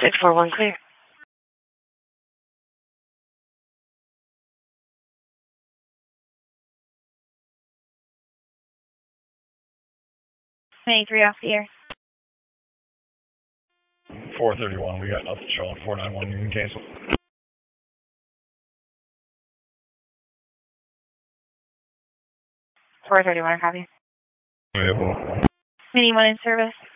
641 clear. Three off the air. 431, we got nothing showing. 491, you can cancel. 431, copy. We have one. Mini 1 in service.